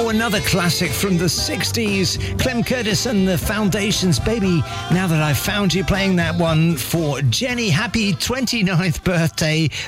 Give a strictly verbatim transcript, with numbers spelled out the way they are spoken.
another classic from the sixties. Clem Curtis and the Foundations, Baby, Now That I've Found You, playing that one for Jenny. Happy twenty-ninth birthday,